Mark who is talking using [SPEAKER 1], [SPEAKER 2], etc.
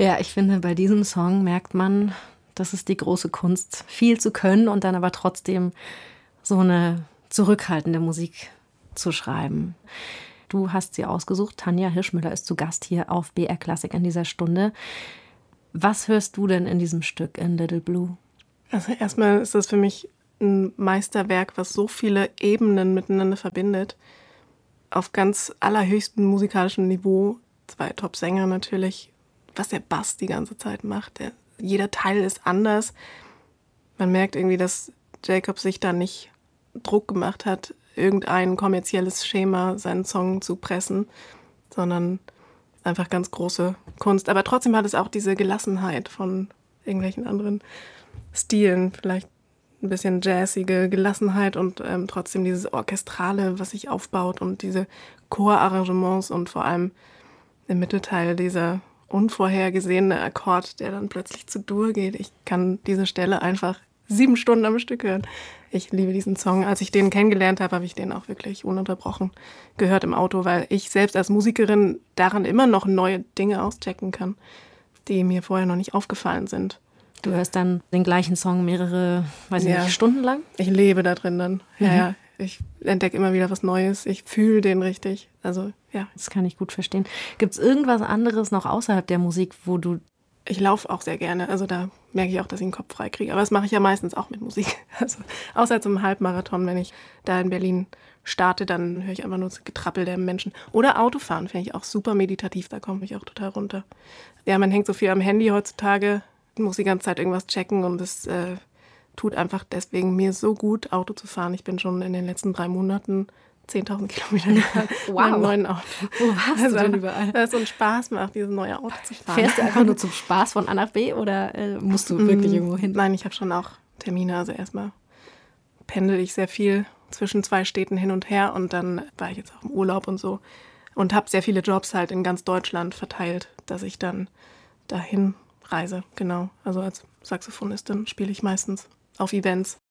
[SPEAKER 1] Ja, ich finde, bei diesem Song merkt man, das ist die große Kunst, viel zu können und dann aber trotzdem so eine zurückhaltende Musik zu schreiben. Du hast sie ausgesucht. Tanja Hirschmüller ist zu Gast hier auf BR Classic in dieser Stunde. Was hörst du denn in diesem Stück, in Little Blue?
[SPEAKER 2] Also erstmal ist das für mich ein Meisterwerk, was so viele Ebenen miteinander verbindet. Auf ganz allerhöchstem musikalischen Niveau. 2 Top-Sänger natürlich, was der Bass die ganze Zeit macht. Jeder Teil ist anders. Man merkt irgendwie, dass Jacob sich da nicht Druck gemacht hat, irgendein kommerzielles Schema seinen Song zu pressen, sondern einfach ganz große Kunst. Aber trotzdem hat es auch diese Gelassenheit von irgendwelchen anderen Stilen, vielleicht ein bisschen jazzige Gelassenheit und trotzdem dieses Orchestrale, was sich aufbaut und diese Chorarrangements und vor allem im Mittelteil dieser unvorhergesehene Akkord, der dann plötzlich zu Dur geht. Ich kann diese Stelle einfach 7 Stunden am Stück hören. Ich liebe diesen Song. Als ich den kennengelernt habe, habe ich den auch wirklich ununterbrochen gehört im Auto, weil ich selbst als Musikerin daran immer noch neue Dinge auschecken kann, die mir vorher noch nicht aufgefallen sind.
[SPEAKER 1] Du hörst dann den gleichen Song mehrere, weiß ich nicht, Stunden lang?
[SPEAKER 2] Ich lebe da drin dann. Ja. Ich entdecke immer wieder was Neues. Ich fühle den richtig. Also, ja.
[SPEAKER 1] Das kann ich gut verstehen. Gibt es irgendwas anderes noch außerhalb der Musik, wo du...
[SPEAKER 2] Ich laufe auch sehr gerne. Also da merke ich auch, dass ich den Kopf frei kriege. Aber das mache ich ja meistens auch mit Musik. Also, außer zum Halbmarathon, wenn ich da in Berlin starte, dann höre ich einfach nur das Getrappel der Menschen. Oder Autofahren finde ich auch super meditativ. Da komme ich auch total runter. Ja, man hängt so viel am Handy heutzutage. Muss die ganze Zeit irgendwas checken und es tut einfach deswegen mir so gut, Auto zu fahren. Ich bin schon in den letzten 3 Monaten 10.000 Kilometer gefahren.
[SPEAKER 1] Wow.
[SPEAKER 2] Mit einem neuen Auto.
[SPEAKER 1] Wo warst du denn überall?
[SPEAKER 2] Weil es so einen Spaß macht, dieses neue Auto zu fahren.
[SPEAKER 1] Fährst du einfach nur zum Spaß von A nach B oder musst du wirklich irgendwo hin?
[SPEAKER 2] Nein, ich habe schon auch Termine. Also erstmal pendel ich sehr viel zwischen 2 Städten hin und her und dann war ich jetzt auch im Urlaub und so und habe sehr viele Jobs halt in ganz Deutschland verteilt, dass ich dann dahin reise. Genau, also als Saxophonistin spiele ich meistens auf Events.